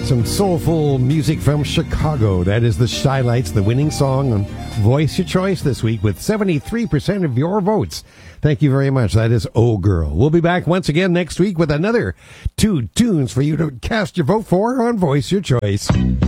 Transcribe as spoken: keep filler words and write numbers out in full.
Some soulful music from Chicago. That is the Shy Lights, the winning song on Voice Your Choice this week with seventy-three percent of your votes. Thank you very much. That is Oh Girl. We'll be back once again next week with another two tunes for you to cast your vote for on Voice Your Choice.